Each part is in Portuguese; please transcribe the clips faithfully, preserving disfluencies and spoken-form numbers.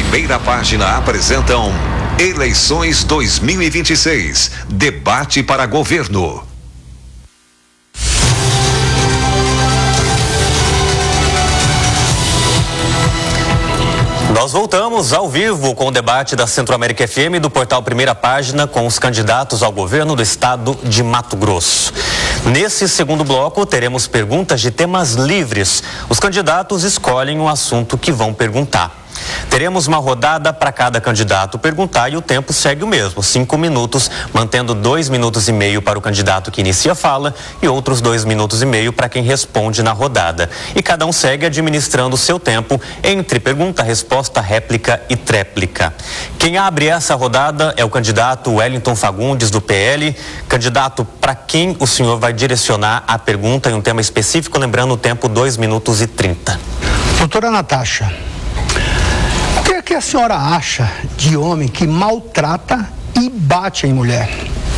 Primeira Página apresentam Eleições dois mil e vinte e seis, debate para governo. Nós voltamos ao vivo com o debate da Centro-América F M do portal Primeira Página com os candidatos ao governo do estado de Mato Grosso. Nesse segundo bloco, teremos perguntas de temas livres. Os candidatos escolhem o assunto que vão perguntar. Teremos uma rodada para cada candidato perguntar e o tempo segue o mesmo, cinco minutos, mantendo dois minutos e meio para o candidato que inicia a fala e outros dois minutos e meio para quem responde na rodada. E cada um segue administrando o seu tempo entre pergunta, resposta, réplica e tréplica. Quem abre essa rodada é o candidato Wellington Fagundes, do P L. Candidato, para quem o senhor vai direcionar a pergunta em um tema específico, lembrando o tempo dois minutos e trinta. Doutora Natasha, o que é que a senhora acha de homem que maltrata e bate em mulher?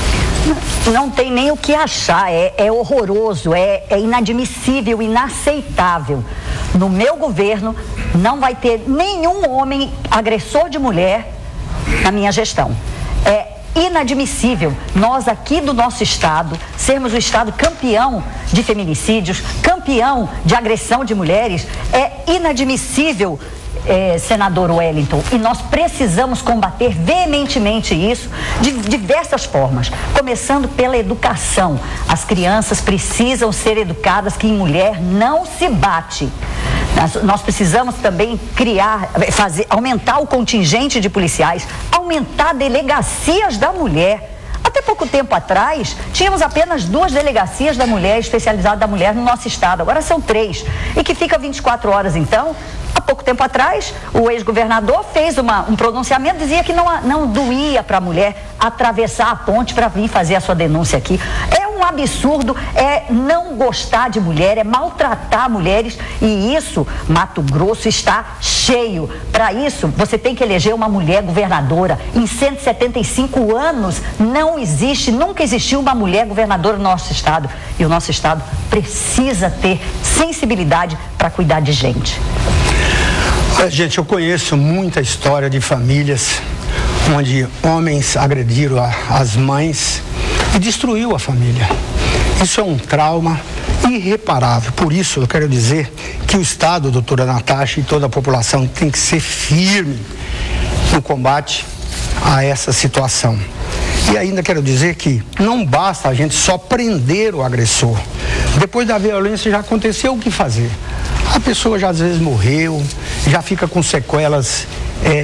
Não tem nem o que achar, é, é horroroso, é, é inadmissível, inaceitável. No meu governo não vai ter nenhum homem agressor de mulher na minha gestão. É inadmissível nós aqui do nosso estado sermos o estado campeão de feminicídios, campeão de agressão de mulheres. É inadmissível, É, senador Wellington, e nós precisamos combater veementemente isso de diversas formas, começando pela educação. As crianças precisam ser educadas que em mulher não se bate. Nós, nós precisamos também criar, fazer, aumentar o contingente de policiais, aumentar delegacias da mulher. Até pouco tempo atrás, tínhamos apenas duas delegacias da mulher, especializadas da mulher no nosso estado. Agora são três. E que fica vinte e quatro horas, então. Há pouco tempo atrás, o ex-governador fez uma, um pronunciamento, dizia que não, não doía para a mulher atravessar a ponte para vir fazer a sua denúncia aqui. É um absurdo, é não gostar de mulher, é maltratar mulheres, e isso, Mato Grosso está cheio. Para isso, você tem que eleger uma mulher governadora. Em cento e setenta e cinco anos, não existe, nunca existiu uma mulher governadora no nosso estado. E o nosso estado precisa ter sensibilidade para cuidar de gente. Gente, eu conheço muita história de famílias onde homens agrediram a, as mães e destruiu a família. Isso é um trauma irreparável. Por isso, eu quero dizer que o Estado, doutora Natasha, e toda a população tem que ser firme no combate a essa situação. E ainda quero dizer que não basta a gente só prender o agressor. Depois da violência já aconteceu o que fazer. A pessoa já às vezes morreu, já fica com sequelas é,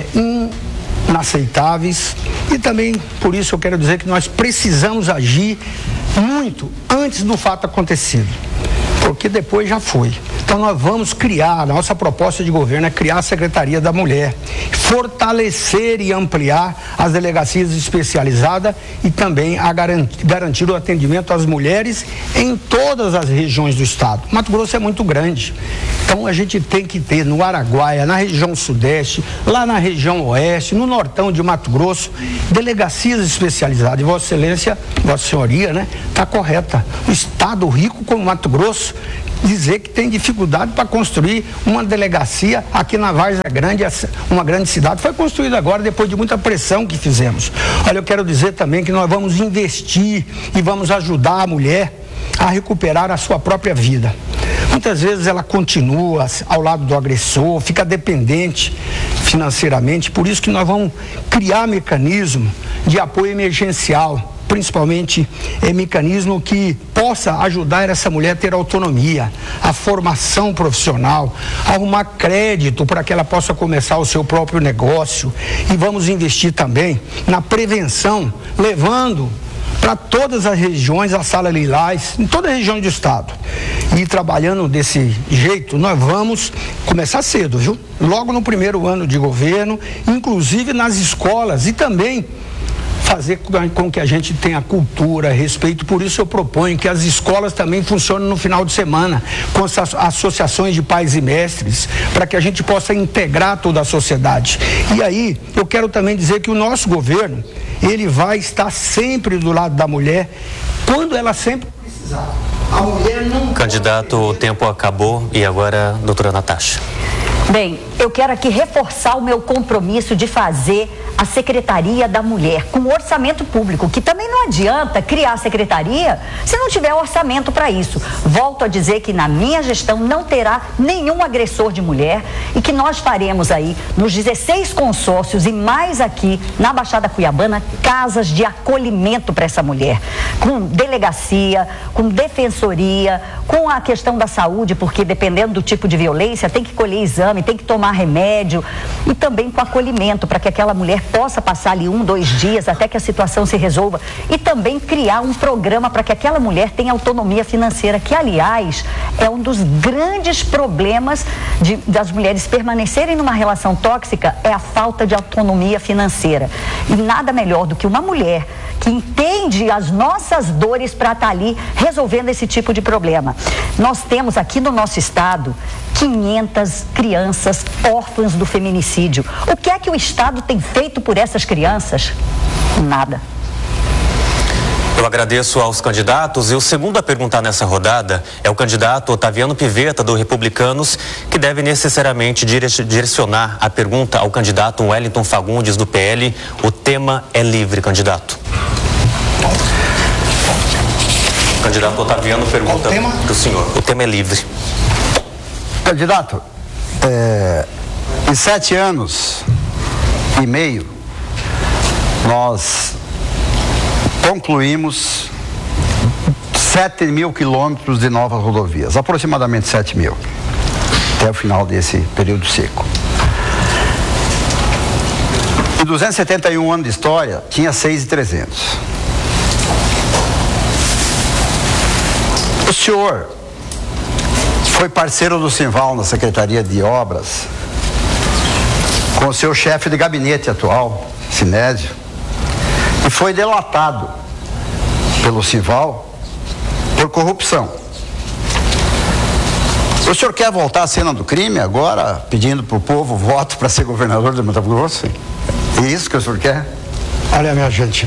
inaceitáveis. E também, por isso, eu quero dizer que nós precisamos agir muito antes do fato acontecido, porque depois já foi. Então nós vamos criar, a nossa proposta de governo é criar a Secretaria da Mulher, fortalecer e ampliar as delegacias especializadas e também a garantir, garantir o atendimento às mulheres em todas as regiões do estado. Mato Grosso é muito grande, então a gente tem que ter no Araguaia, na região sudeste, lá na região oeste, no nortão de Mato Grosso, delegacias especializadas. E Vossa Excelência, Vossa Senhoria, né, está correta. O estado rico como Mato Grosso, dizer que tem dificuldade para construir uma delegacia aqui na Várzea Grande, uma grande cidade, foi construída agora depois de muita pressão que fizemos. Olha, eu quero dizer também que nós vamos investir e vamos ajudar a mulher a recuperar a sua própria vida. Muitas vezes ela continua ao lado do agressor, fica dependente financeiramente, por isso que nós vamos criar mecanismo de apoio emergencial, principalmente é mecanismo que possa ajudar essa mulher a ter autonomia, a formação profissional, arrumar crédito para que ela possa começar o seu próprio negócio. E vamos investir também na prevenção, levando para todas as regiões a sala lilás, em toda a região do estado. E trabalhando desse jeito, nós vamos começar cedo, viu? Logo no primeiro ano de governo, inclusive nas escolas, e também fazer com que a gente tenha cultura, respeito. Por isso eu proponho que as escolas também funcionem no final de semana, com as associações de pais e mestres, para que a gente possa integrar toda a sociedade. E aí, eu quero também dizer que o nosso governo, ele vai estar sempre do lado da mulher, quando ela sempre precisar. A mulher não... Candidato, o tempo acabou e agora, doutora Natasha. Bem, eu quero aqui reforçar o meu compromisso de fazer a Secretaria da Mulher com orçamento público, que também não adianta criar a secretaria se não tiver orçamento para isso. Volto a dizer que na minha gestão não terá nenhum agressor de mulher e que nós faremos aí nos dezesseis consórcios e mais aqui na Baixada Cuiabana casas de acolhimento para essa mulher, com delegacia, com defensoria, com a questão da saúde, porque dependendo do tipo de violência tem que colher exame, tem que tomar remédio, e também com acolhimento para que aquela mulher possa passar ali um, dois dias até que a situação se resolva, e também criar um programa para que aquela mulher tenha autonomia financeira, que aliás é um dos grandes problemas de, das mulheres permanecerem numa relação tóxica, é a falta de autonomia financeira. E nada melhor do que uma mulher que entende as nossas dores para estar ali resolvendo esse tipo de problema. Nós temos aqui no nosso estado quinhentas crianças órfãs do feminicídio. O que é que o estado tem feito por essas crianças? Nada. Eu agradeço aos candidatos e o segundo a perguntar nessa rodada é o candidato Otaviano Pivetta, do Republicanos, que deve necessariamente direcionar a pergunta ao candidato Wellington Fagundes, do P L. O tema é livre, candidato. O candidato Otaviano pergunta para o senhor. O tema é livre. Candidato, é, em sete anos e meio, nós concluímos sete mil quilômetros de novas rodovias, aproximadamente sete mil, até o final desse período seco. Em duzentos e setenta e um anos de história, tinha seis mil e trezentos. O senhor foi parceiro do Simval na Secretaria de Obras, com o seu chefe de gabinete atual, Sinésio, e foi delatado pelo Simval por corrupção. O senhor quer voltar à cena do crime agora, pedindo para o povo voto para ser governador de Mato Grosso? É isso que o senhor quer? Olha, minha gente,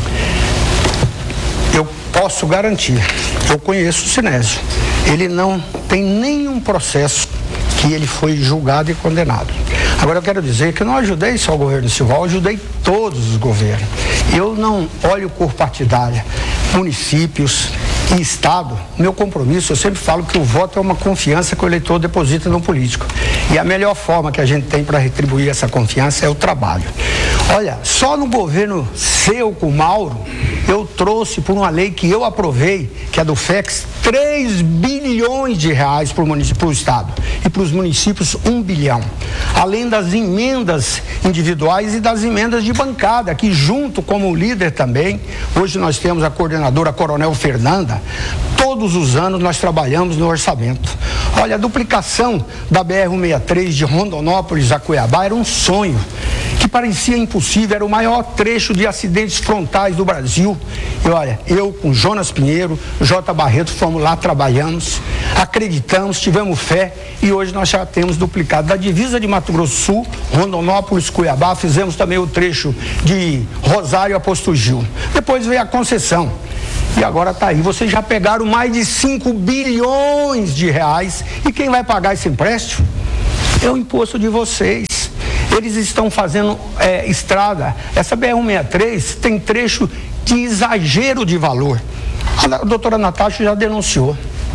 eu posso garantir, eu conheço o Sinésio, ele não tem nenhum processo que ele foi julgado e condenado. Agora eu quero dizer que eu não ajudei só o governo Silval, eu ajudei todos os governos. Eu não olho por partidária, municípios e estado. Meu compromisso, eu sempre falo que o voto é uma confiança que o eleitor deposita no político. E a melhor forma que a gente tem para retribuir essa confiança é o trabalho. Olha, só no governo seu com o Mauro, eu trouxe por uma lei que eu aprovei, que é do F E X, três bilhões de reais para o município, para o estado, e para os municípios um bilhão. Além das emendas individuais e das emendas de bancada, que junto como líder também, hoje nós temos a coordenadora Coronel Fernanda, todos os anos nós trabalhamos no orçamento. Olha, a duplicação da B R cento e sessenta e três de Rondonópolis a Cuiabá era um sonho que parecia impossível, era o maior trecho de acidentes frontais do Brasil. E olha, eu com Jonas Pinheiro, J. Barreto, fomos lá, trabalhamos, acreditamos, tivemos fé e hoje nós já temos duplicado da divisa de Mato Grosso do Sul, Rondonópolis, Cuiabá, fizemos também o trecho de Rosário a Posto Gil. Depois veio a concessão. E agora está aí, vocês já pegaram mais de cinco bilhões de reais e quem vai pagar esse empréstimo? É o imposto de vocês. Eles estão fazendo é, estrada. Essa B R cento e sessenta e três tem trecho de exagero de valor. A doutora Natasha já denunciou.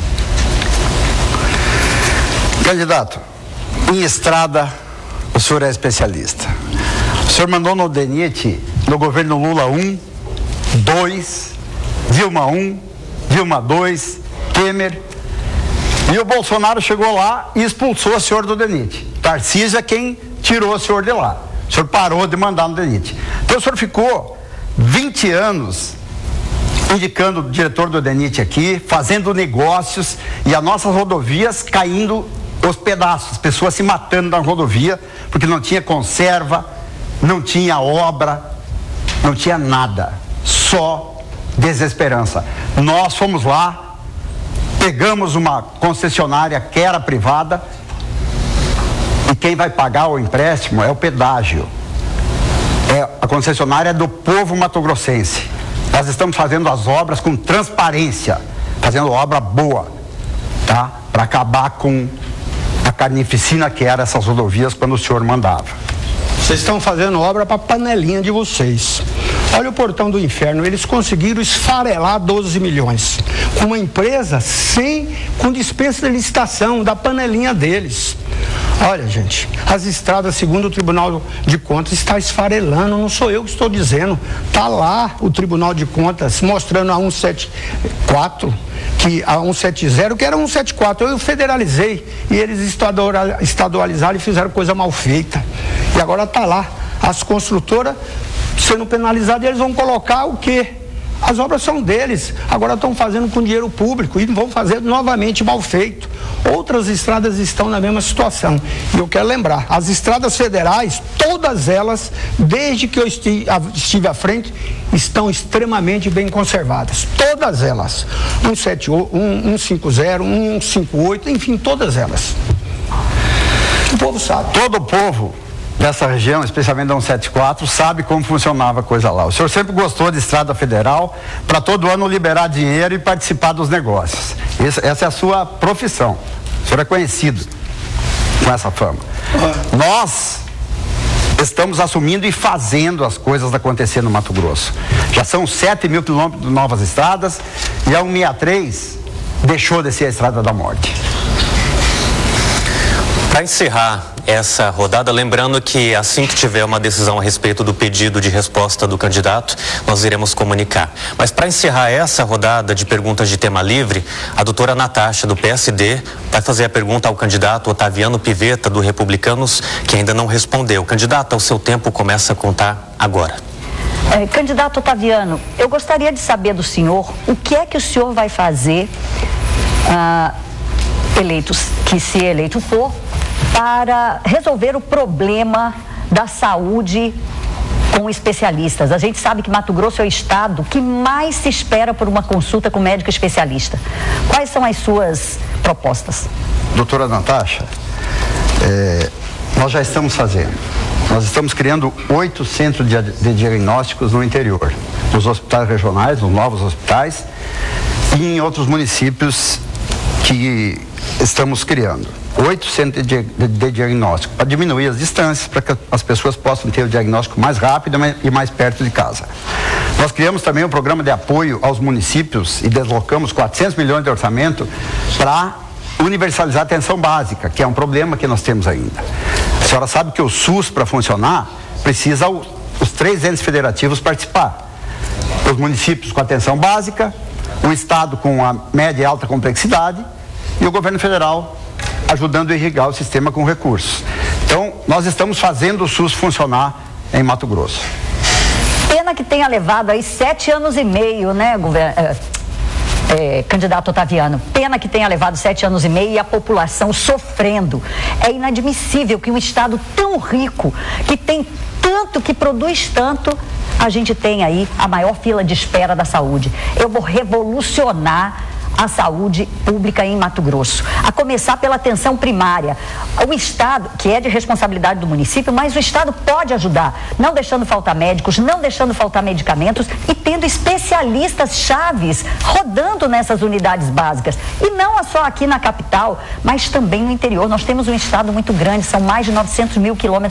Candidato, em estrada, o senhor é especialista. O senhor mandou no D N I T, no governo Lula um, dois, Dilma um, Dilma dois, Temer. E o Bolsonaro chegou lá e expulsou o senhor do D N I T. Tarcísio é quem tirou o senhor de lá. O senhor parou de mandar no D N I T. Então o senhor ficou vinte anos indicando o diretor do D N I T aqui, fazendo negócios e as nossas rodovias caindo aos pedaços, as pessoas se matando na rodovia, porque não tinha conserva, não tinha obra, não tinha nada, só desesperança. Nós fomos lá, pegamos uma concessionária que era privada, e quem vai pagar o empréstimo é o pedágio. É, a concessionária é do povo matogrossense. Nós estamos fazendo as obras com transparência, fazendo obra boa, tá? Para acabar com a carnificina que era essas rodovias quando o senhor mandava. Vocês estão fazendo obra para a panelinha de vocês. Olha o Portão do Inferno, eles conseguiram esfarelar doze milhões. Com uma empresa sem, com dispensa de licitação da panelinha deles. Olha, gente, as estradas, segundo o Tribunal de Contas, está esfarelando, não sou eu que estou dizendo. Está lá o Tribunal de Contas mostrando a cento e setenta e quatro, que a cento e setenta, que era cento e setenta e quatro. Eu federalizei e eles estadualizaram e fizeram coisa mal feita. E agora está lá, as construtoras sendo penalizadas, e eles vão colocar o quê? As obras são deles, agora estão fazendo com dinheiro público e vão fazer novamente mal feito. Outras estradas estão na mesma situação. E eu quero lembrar, as estradas federais, todas elas, desde que eu estive, estive à frente, estão extremamente bem conservadas. Todas elas. cento e cinquenta, cento e cinquenta e oito, enfim, todas elas. O povo sabe. Todo o povo dessa região, especialmente da cento e setenta e quatro, sabe como funcionava a coisa lá. O senhor sempre gostou de estrada federal para todo ano liberar dinheiro e participar dos negócios. Essa, essa é a sua profissão. O senhor é conhecido com essa fama. Uhum. Nós estamos assumindo e fazendo as coisas acontecer no Mato Grosso. Já são sete mil quilômetros de novas estradas e a cento e sessenta e três deixou de ser a Estrada da Morte. Para encerrar essa rodada, lembrando que assim que tiver uma decisão a respeito do pedido de resposta do candidato, nós iremos comunicar. Mas para encerrar essa rodada de perguntas de tema livre, a doutora Natasha, do P S D, vai fazer a pergunta ao candidato Otaviano Pivetta, do Republicanos, que ainda não respondeu. Candidato, o seu tempo começa a contar agora. É, candidato Otaviano, eu gostaria de saber do senhor o que é que o senhor vai fazer, ah, eleitos, que se eleito for, para resolver o problema da saúde com especialistas. A gente sabe que Mato Grosso é o estado que mais se espera por uma consulta com médico especialista. Quais são as suas propostas? Doutora Natasha, é, nós já estamos fazendo. Nós estamos criando oito centros de, de diagnósticos no interior, nos hospitais regionais, nos novos hospitais e em outros municípios que estamos criando. Oito centros de, de, de diagnóstico, para diminuir as distâncias, para que as pessoas possam ter o diagnóstico mais rápido e mais perto de casa. Nós criamos também um programa de apoio aos municípios e deslocamos quatrocentos milhões de orçamento para universalizar a atenção básica, que é um problema que nós temos ainda. A senhora sabe que o SUS, para funcionar, precisa o, os três entes federativos participar. Os municípios com atenção básica, o estado com a média e alta complexidade e o governo federal ajudando a irrigar o sistema com recursos. Então, nós estamos fazendo o SUS funcionar em Mato Grosso. Pena que tenha levado aí sete anos e meio, né, govern... é, é, candidato Otaviano? Pena que tenha levado sete anos e meio e a população sofrendo. É inadmissível que um estado tão rico, que tem tanto, que produz tanto, a gente tem aí a maior fila de espera da saúde. Eu vou revolucionar a saúde pública em Mato Grosso, a começar pela atenção primária. O Estado, que é de responsabilidade do município, mas o Estado pode ajudar, não deixando faltar médicos, não deixando faltar medicamentos e tendo especialistas chaves rodando nessas unidades básicas. E não só aqui na capital, mas também no interior. Nós temos um estado muito grande, são mais de novecentos mil quilômetros